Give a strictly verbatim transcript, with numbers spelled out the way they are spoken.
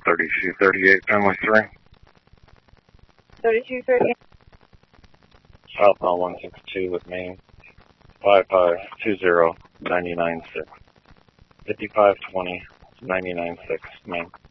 thirty-two thirty-eight, family three. thirty-two thirty-eight. Southbound one six two with Maine. five five two zero nine nine six. fifty-five twenty nine nine six, Maine.